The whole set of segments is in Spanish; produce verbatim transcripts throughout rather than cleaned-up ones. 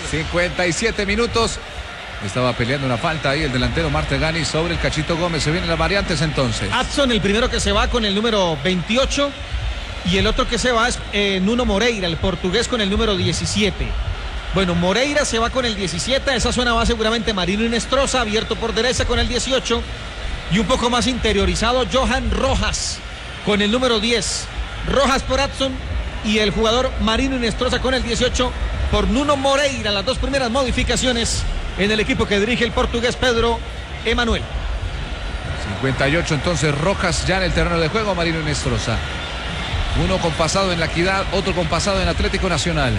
cincuenta y siete minutos. Estaba peleando una falta ahí el delantero Martegani sobre el Cachito Gómez. Se vienen las variantes entonces. Adson, el primero que se va con el número veintiocho. Y el otro que se va es eh, Nuno Moreira, el portugués, con el número diecisiete. Bueno, Moreira se va con el diecisiete. Esa zona va seguramente Marino Inestrosa, abierto por derecha con el dieciocho. Y un poco más interiorizado, Johan Rojas con el número diez. Rojas por Adson y el jugador Marino Inestrosa con el dieciocho por Nuno Moreira. Las dos primeras modificaciones en el equipo que dirige el portugués Pedro Emanuel. cincuenta y ocho entonces Rojas ya en el terreno de juego, Marino Inestrosa. Uno con pasado en La Equidad, otro con pasado en Atlético Nacional.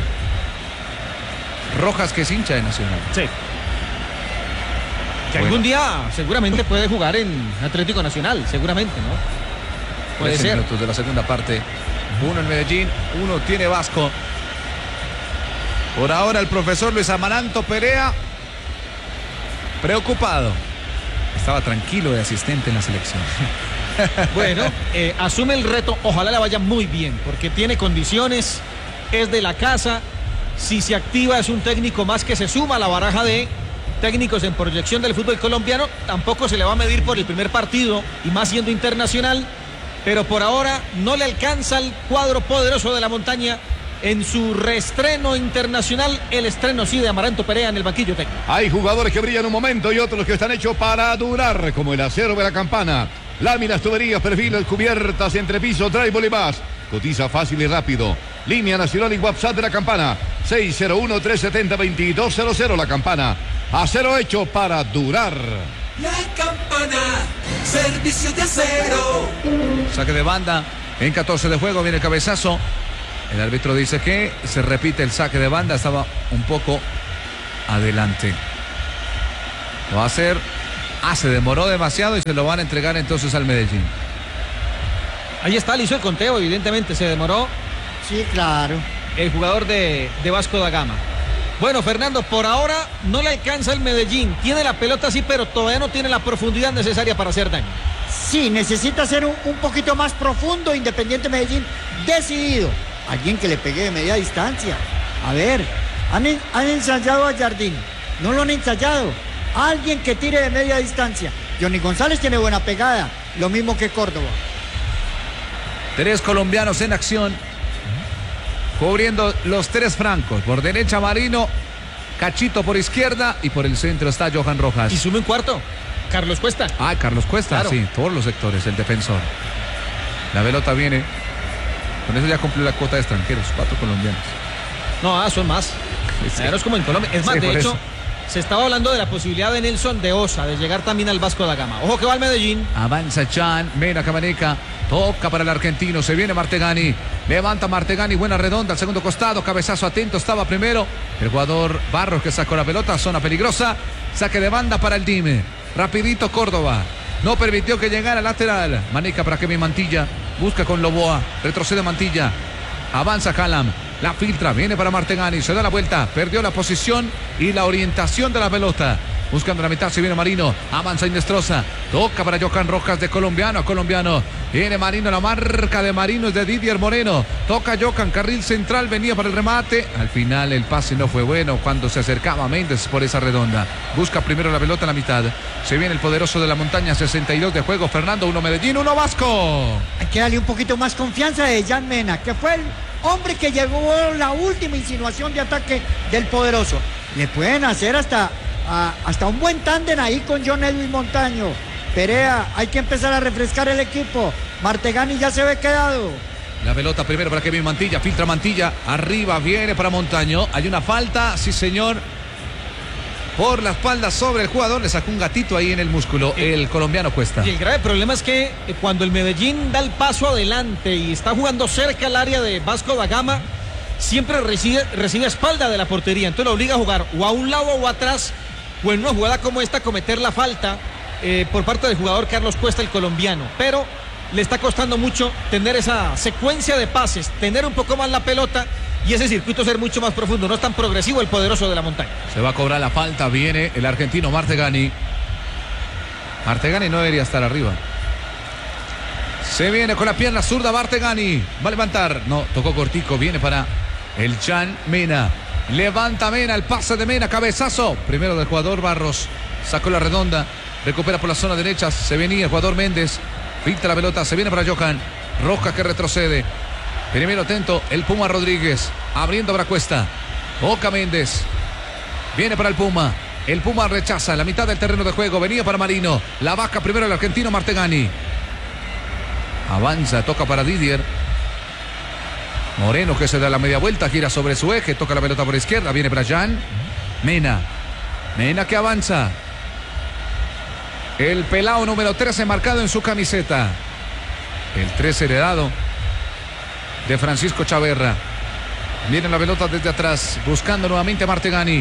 Rojas, que es hincha de Nacional. Sí. Que bueno, algún día seguramente puede jugar en Atlético Nacional, seguramente, ¿no? Puede ser. Minutos de la segunda parte. Uno en Medellín, uno tiene Vasco. Por ahora el profesor Luis Amaranto Perea preocupado. Estaba tranquilo de asistente en la selección. Bueno, eh, asume el reto, ojalá le vaya muy bien, porque tiene condiciones, es de la casa. Si se activa es un técnico más que se suma a la baraja de técnicos en proyección del fútbol colombiano. Tampoco se le va a medir por el primer partido y más siendo internacional, pero por ahora no le alcanza el cuadro poderoso de la montaña en su reestreno internacional. El estreno sí de Amaranto Perea en el banquillo técnico. Hay jugadores que brillan un momento y otros que están hechos para durar, como el acero de la Campana. Láminas, tuberías, perfiles, cubiertas, entrepiso, drywall y más. Cotiza fácil y rápido. Línea nacional y WhatsApp de la Campana. seis cero uno, tres siete cero, dos dos cero cero. La Campana. Acero hecho para durar. La Campana. Servicio de acero. Saque de banda. En catorce de juego viene el cabezazo. El árbitro dice que se repite el saque de banda. Estaba un poco adelante. Lo va a hacer. Ah, se demoró demasiado y se lo van a entregar entonces al Medellín. Ahí está, le hizo el conteo, evidentemente se demoró. Sí, claro. El jugador de, de Vasco da Gama. Bueno, Fernando, por ahora no le alcanza el Medellín. Tiene la pelota sí, pero todavía no tiene la profundidad necesaria para hacer daño. Sí, necesita ser un, un poquito más profundo. Independiente Medellín, decidido. Alguien que le pegue de media distancia. A ver, han, han ensayado a Jardín. No lo han ensayado. Alguien que tire de media distancia. Johnny González tiene buena pegada, lo mismo que Córdoba. Tres colombianos en acción, cubriendo los tres francos. Por derecha Marino, Cachito por izquierda y por el centro está Johan Rojas. Y sube un cuarto, Carlos Cuesta. Ah, Carlos Cuesta, claro. Sí, todos los sectores, el defensor. La pelota viene, con eso ya cumplió la cuota de extranjeros, cuatro colombianos. No, ah, son más. Sí. Es como en Colombia. Es más, sí, de hecho, eso. Se estaba hablando de la posibilidad de Nelson de Osa de llegar también al Vasco da Gama. Ojo que va al Medellín. Avanza Chan, Mena Camaneca, toca para el argentino, se viene Martegani, levanta Martegani, buena redonda, al segundo costado, cabezazo atento, estaba primero el jugador Barros que sacó la pelota, zona peligrosa, saque de banda para el Dime, rapidito Córdoba, no permitió que llegara lateral, Maneca para Kevin Mantilla, busca con Loboa, retrocede Mantilla, avanza Calam. La filtra, viene para Martegani, se da la vuelta, perdió la posición y la orientación de la pelota. Buscando la mitad, se viene Marino, avanza Inestrosa, toca para Johan Rojas de colombiano a colombiano. Viene Marino, la marca de Marino es de Didier Moreno. Toca Johan, carril central, venía para el remate. Al final el pase no fue bueno cuando se acercaba Méndez por esa redonda. Busca primero la pelota a la mitad. Se viene el poderoso de la montaña, sesenta y dos de juego. Fernando, uno Medellín, uno Vasco. Hay que darle un poquito más confianza de Jan Mena, que fue el hombre que llegó la última insinuación de ataque del poderoso. Le pueden hacer hasta, a, hasta un buen tándem ahí con John Edwin Montaño. Perea, hay que empezar a refrescar el equipo. Martegani ya se ve quedado. La pelota primero para Kevin Mantilla, filtra Mantilla, arriba viene para Montaño. Hay una falta, sí señor, por la espalda sobre el jugador, le sacó un gatito ahí en el músculo, el colombiano Cuesta. Y el grave problema es que cuando el Medellín da el paso adelante y está jugando cerca al área de Vasco da Gama, siempre recibe, recibe espalda de la portería, entonces lo obliga a jugar o a un lado o atrás, o en una jugada como esta cometer la falta eh, por parte del jugador Carlos Cuesta, el colombiano, pero le está costando mucho tener esa secuencia de pases, tener un poco más la pelota y ese circuito ser mucho más profundo, no es tan progresivo el poderoso de la montaña. Se va a cobrar la falta, viene el argentino Martegani. Martegani no debería estar arriba. Se viene con la pierna zurda Martegani, va a levantar, no, tocó cortico, viene para el Chan Mena. Levanta Mena, el pase de Mena, cabezazo. Primero del jugador Barros. Sacó la redonda. Recupera por la zona derecha. Se venía el jugador Méndez. Filtra la pelota. Se viene para Johan. Rojas que retrocede. Primero atento el Puma Rodríguez. Abriendo para Cuesta. Oca Méndez. Viene para el Puma. El Puma rechaza la mitad del terreno de juego. Venía para Marino. La vaca primero el argentino Martegani. Avanza, toca para Didier. Moreno que se da la media vuelta, gira sobre su eje, toca la pelota por izquierda, viene para Jan. Mena. Mena que avanza. El pelao número trece marcado en su camiseta. El trece heredado de Francisco Chaverra. Viene la pelota desde atrás, buscando nuevamente a Martegani.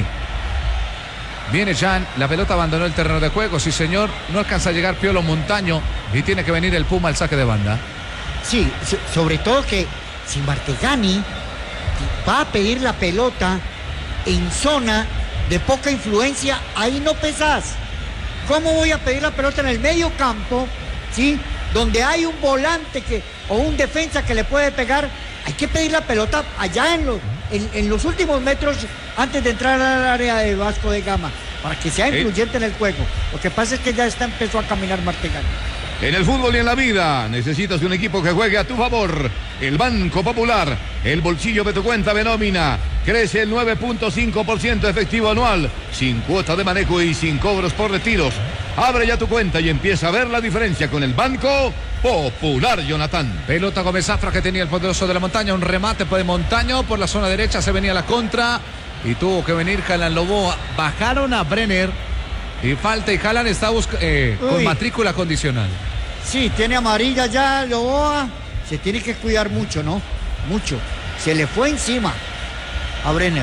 Viene Jan, la pelota abandonó el terreno de juego, sí señor, no alcanza a llegar Piolo Montaño y tiene que venir el Puma al saque de banda. Sí, so- sobre todo que si Martegani va a pedir la pelota en zona de poca influencia, ahí no pesás. ¿Cómo voy a pedir la pelota en el medio campo, sí? Donde hay un volante que, o un defensa que le puede pegar, hay que pedir la pelota allá en los, en, en los últimos metros antes de entrar al área de Vasco de Gama, para que sea influyente en el juego. Lo que pasa es que ya está empezó a caminar Martegani. En el fútbol y en la vida necesitas un equipo que juegue a tu favor. El Banco Popular, el bolsillo de tu cuenta de nómina, crece el nueve punto cinco por ciento efectivo anual, sin cuota de manejo y sin cobros por retiros. Abre ya tu cuenta y empieza a ver la diferencia con el Banco Popular, Jonathan. Pelota Gómez Zafra que tenía el poderoso de la montaña, un remate de Montaño por la zona derecha, se venía la contra y tuvo que venir Jalan Loboa. Bajaron a Brenner y falta y Jalan está busca- eh, con matrícula condicional. Sí, tiene amarilla ya Loboa, se tiene que cuidar mucho, ¿no? Mucho. Se le fue encima a Brenner.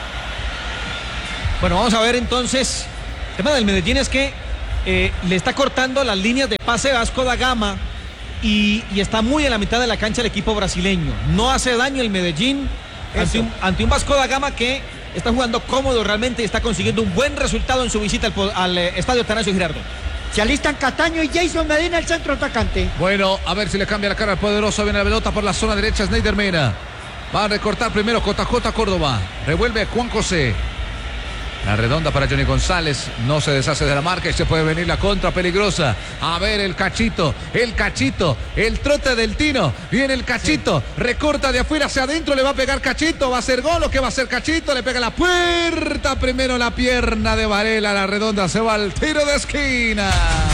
Bueno, vamos a ver entonces. El tema del Medellín es que eh, le está cortando las líneas de pase Vasco da Gama y, y está muy en la mitad de la cancha el equipo brasileño. No hace daño el Medellín ante un, ante un Vasco da Gama que está jugando cómodo realmente y está consiguiendo un buen resultado en su visita al, po- al eh, estadio Atanasio Girardot. Se alistan Cataño y Jason Medina, el centro atacante. Bueno, a ver si le cambia la cara al poderoso. Viene la pelota por la zona derecha, Sneider Mena. Va a recortar primero J J Córdoba. Revuelve a Juan José. La redonda para Johnny González. No se deshace de la marca y se puede venir la contra peligrosa. A ver el cachito, el cachito, el trote del Tino. Viene el cachito, recorta de afuera hacia adentro, le va a pegar Cachito. Va a hacer gol, ¿o qué va a hacer Cachito? Le pega la puerta, primero la pierna de Varela. La redonda se va al tiro de esquina.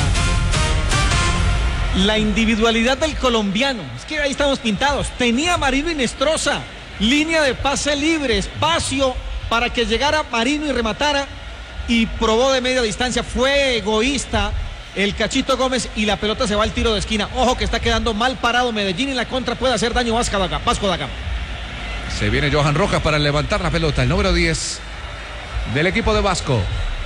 La individualidad del colombiano. Es que ahí estamos pintados. Tenía a Marino Inestrosa. Línea de pase libre, espacio para que llegara Marino y rematara. Y probó de media distancia. Fue egoísta el Cachito Gómez y la pelota se va al tiro de esquina. Ojo que está quedando mal parado Medellín y la contra puede hacer daño Vasco da Gama. Vasco da Gama. Se viene Johan Rojas para levantar la pelota. El número diez del equipo de Vasco.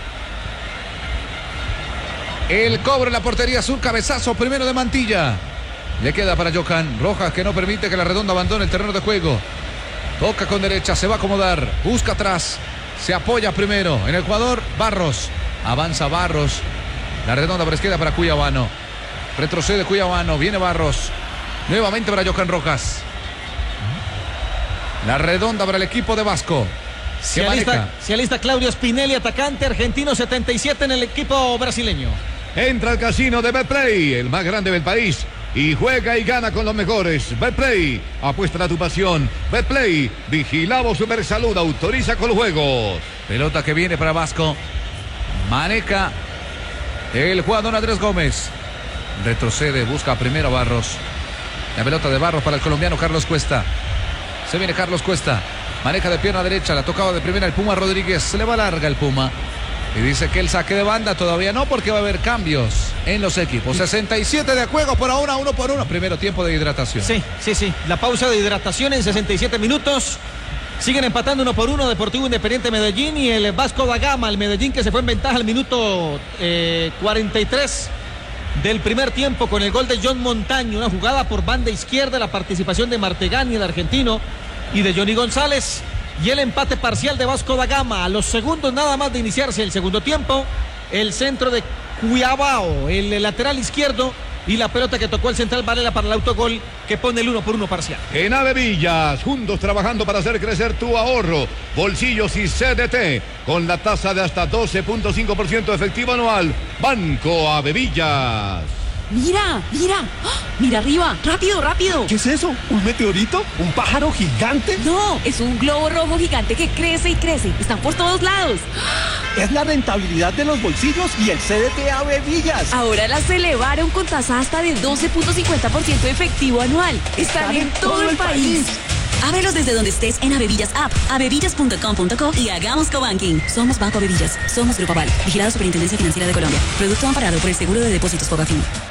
El cobro en la portería sur, cabezazo primero de Mantilla. Le queda para Johan Rojas que no permite que la redonda abandone el terreno de juego. Toca con derecha, se va a acomodar, busca atrás, se apoya primero en el jugador Barros. Avanza Barros. La redonda por izquierda para Cuyabano. Retrocede Cuyabano, viene Barros. Nuevamente para Johan Rojas. La redonda para el equipo de Vasco. Se alista, se alista Claudio Spinelli, atacante argentino, setenta y siete en el equipo brasileño. Entra al casino de Betplay, el más grande del país, y juega y gana con los mejores. Betplay, apuesta a tu pasión. Betplay, vigilado Supersalud, autoriza con los juegos. Pelota que viene para Vasco. Maneca el jugador Andrés Gómez. Retrocede, busca primero a Barros. La pelota de Barros para el colombiano Carlos Cuesta. Se viene Carlos Cuesta. Maneja de pierna derecha, la tocaba de primera el Puma Rodríguez. Se le va larga el Puma. Y dice que el saque de banda todavía no, porque va a haber cambios en los equipos. sesenta y siete de juego por ahora, uno por uno. Primero tiempo de hidratación. Sí, sí, sí. La pausa de hidratación en sesenta y siete minutos. Siguen empatando uno por uno Deportivo Independiente Medellín y el Vasco da Gama. El Medellín que se fue en ventaja al minuto eh, cuarenta y tres del primer tiempo con el gol de John Montaño. Una jugada por banda izquierda, la participación de Martegani, el argentino, y de Johnny González. Y el empate parcial de Vasco da Gama. A los segundos nada más de iniciarse el segundo tiempo, el centro de Cuyabao, el lateral izquierdo, y la pelota que tocó el central vale para el autogol que pone el uno por uno parcial. En Avevillas, juntos trabajando para hacer crecer tu ahorro, bolsillos y C D T, con la tasa de hasta doce punto cinco por ciento efectivo anual. Banco Avevillas. Mira, mira, ¡ah! Mira arriba, rápido, rápido. ¿Qué es eso? ¿Un meteorito? ¿Un pájaro gigante? No, es un globo rojo gigante que crece y crece. Están por todos lados. Es la rentabilidad de los bolsillos y el C D T Avevillas. Ahora las elevaron con tasa hasta de doce punto cincuenta por ciento efectivo anual. Están en todo el país. Ábrelos desde donde estés en Avevillas App, avevillas punto com punto co y hagamos cobanking. Somos Banco Avevillas. Somos Grupo Aval. Vigilado Superintendencia Financiera de Colombia. Producto amparado por el Seguro de Depósitos Fogafín.